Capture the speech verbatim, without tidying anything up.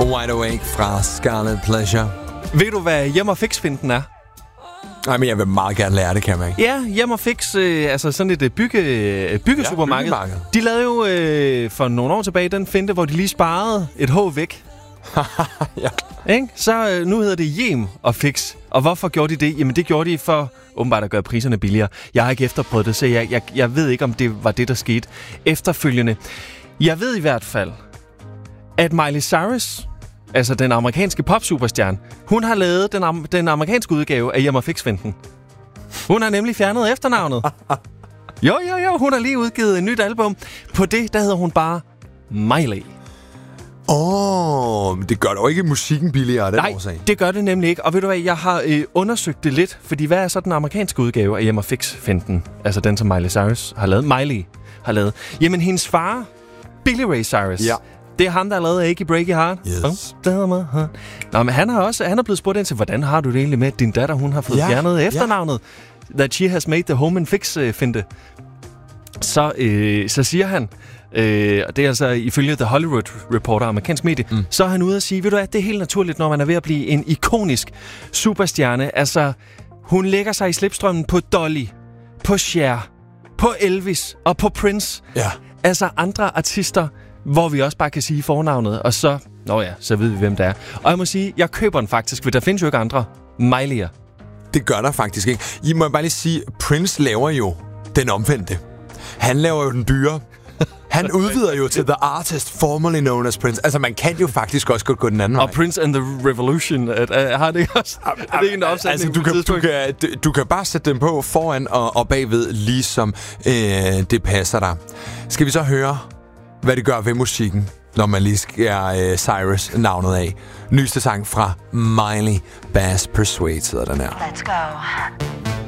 Wide Awake fra Scarlet Pleasure. Ved du, hvad Hjem og Fix-finten er? Nej, men jeg vil meget gerne lære det, kan man ikke? Ja, Hjem og Fix, øh, altså sådan et bygge, øh, byggesupermarked. Ja, byggemarked. De lavede jo øh, for nogle år tilbage den finte, hvor de lige sparede et H væk. Ja. Ikke? Så øh, nu hedder det Hjem og Fix. Og hvorfor gjorde de det? Jamen det gjorde de for åbenbart at gøre priserne billigere. Jeg har ikke efterprøvet det, så jeg, jeg, jeg ved ikke, om det var det, der skete efterfølgende. Jeg ved i hvert fald, at Miley Cyrus, altså den amerikanske popsuperstjerne, hun har lavet den, am- den amerikanske udgave af Hjem og Fix-finten. Hun har nemlig fjernet efternavnet. Jo, jo, jo, hun har lige udgivet et nyt album. På det, der hedder hun bare Miley. Åh, oh, det gør dog ikke musikken billigere af den Nej, årsag. det gør det nemlig ikke. Og ved du hvad, jeg har øh, undersøgt det lidt, fordi hvad er så den amerikanske udgave af Hjem og Fix-finten? Altså den, som Miley Cyrus har lavet. Miley har lavet. Jamen, hendes far, Billy Ray Cyrus. Ja. Det er ham, der har lavet Achy Breaky Heart. Yes. Oh, Nå, men han har også han er blevet spurgt ind til, hvordan har du det egentlig med, at din datter, hun har fået Ja, fjernet efternavnet? Ja. That she has made the home and fix-finte. Så, øh, så siger han, øh, og det er altså ifølge The Hollywood Reporter, amerikansk medie, mm. så er han ude at sige, ved du hvad, det er helt naturligt, når man er ved at blive en ikonisk superstjerne. Altså, hun lægger sig i slipstrømmen på Dolly, på Cher, på Elvis og på Prince. Ja. Altså andre artister, hvor vi også bare kan sige fornavnet, og så, nå ja, så ved vi, hvem det er. Og jeg må sige, jeg køber den faktisk, for der findes jo ikke andre Miley'er. Det gør der faktisk ikke. I må bare lige sige, Prince laver jo den omvendte. Han laver jo den dyre. Han udvider jo til The Artist, formerly known as Prince. Altså, man kan jo faktisk også godt gå den anden vej. Og Prince and the Revolution, at, at, har det også? Er det ikke en opsætning? Altså, du kan, du, kan, du, du kan bare sætte dem på foran og, og bagved, ligesom øh, det passer dig. Skal vi så høre, hvad det gør ved musikken, når man lige skærer øh, Cyrus navnet af? Nyeste sang fra Miley, Bass Persuade hedder den her. Let's go.